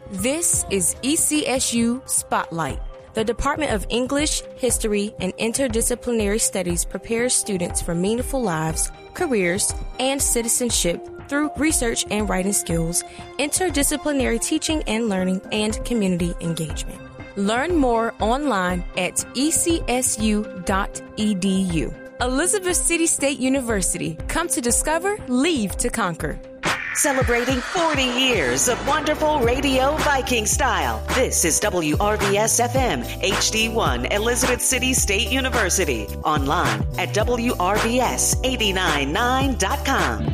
This is ECSU Spotlight. The Department of English, History, and Interdisciplinary Studies prepares students for meaningful lives, careers, and citizenship through research and writing skills, interdisciplinary teaching and learning, and community engagement. Learn more online at ecsu.edu. Elizabeth City State University. Come to discover, leave to conquer. Celebrating 40 years of wonderful radio Viking style. This is WRVS FM HD1 Elizabeth City State University. Online at WRVS899.com.